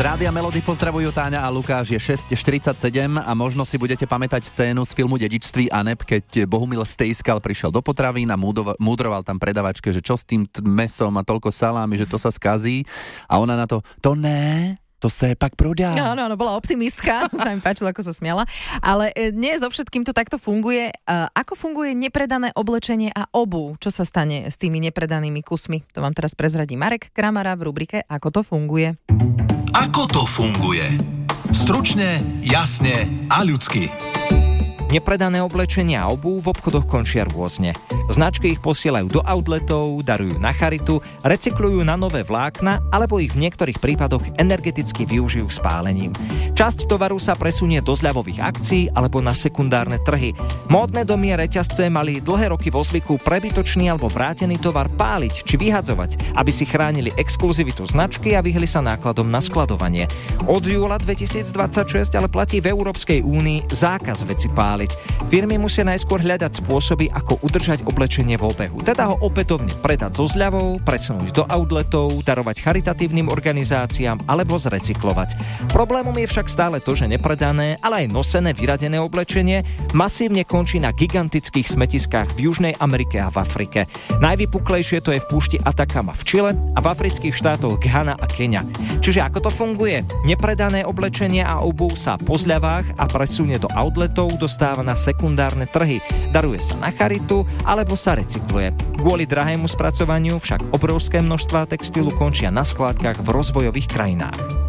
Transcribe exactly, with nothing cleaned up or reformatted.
Rádia Melody pozdravujú Táňa a Lukáš. Je šesť štyridsaťsedem a možno si budete pamätať scénu z filmu Dedičství Aneb, keď Bohumil Stejskal prišiel do potravín a múdroval tam predavačke, že čo s tým t- mesom a toľko salámy, že to sa skazí. A ona na to, to ne, to sa pak prodá. No, no, no, bola optimistka, sa mi páčilo, ako sa smiala. Ale nie so všetkým to takto funguje. Ako funguje nepredané oblečenie a obuv? Čo sa stane s tými nepredanými kusmi? To vám teraz prezradí Marek Kramara v rubrike Ako to funguje. Ako to funguje? Stručne, jasne a ľudsky. Nepredané oblečenie a obuv v obchodoch končia rôzne. Značky ich posielajú do outletov, darujú na charitu, recyklujú na nové vlákna alebo ich v niektorých prípadoch energeticky využijú spálením. Časť tovaru sa presunie do zľavových akcií alebo na sekundárne trhy. Módne domy a reťazce mali dlhé roky vo zvyku prebytočný alebo vrátený tovar páliť či vyhadzovať, aby si chránili exkluzivitu značky a vyhli sa nákladom na skladovanie. Od júla dvetisícdvadsaťšesť ale platí v Európskej únii zákaz veci páliť. Firmy musia najskôr hľadať spôsoby, ako udržať oblečenie v obehu. Teda ho opätovne predať so zľavou, presunúť do outletov, darovať charitatívnym organizáciám alebo zrecyklovať. Problémom je však stále to, že nepredané, ale aj nosené vyradené oblečenie masívne končí na gigantických smetiskách v Južnej Amerike a v Afrike. Najvypuklejšie to je v púšti Atacama v Čile a v afrických štátoch Ghana a Keňa. Čiže ako to funguje? Nepredané oblečenie a obuv sa po zľavách a presunie do outletov, dostáva na sekundárne trhy, daruje sa na charitu alebo sa recykluje. Kvôli drahému spracovaniu však obrovské množstvá textilu končia na skládkach v rozvojových krajinách.